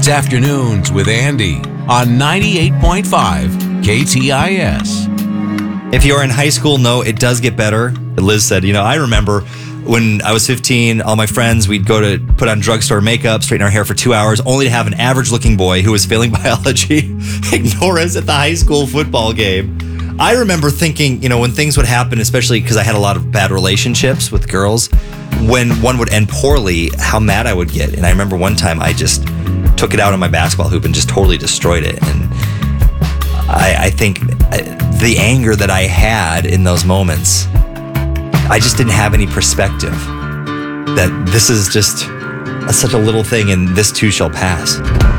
It's Afternoons with Andy on 98.5 KTIS. If you're in high school, no, it does get better. Liz said, I remember when I was 15, all my friends, we'd go to put on drugstore makeup, straighten our hair for 2 hours, only to have an average-looking boy who was failing biology ignore us at the high school football game. I remember thinking, when things would happen, especially because I had a lot of bad relationships with girls, when one would end poorly, how mad I would get. And I remember one time I just took it out on my basketball hoop and just totally destroyed it. And I think the anger that I had in those moments, I just didn't have any perspective that this is just such a little thing and this too shall pass.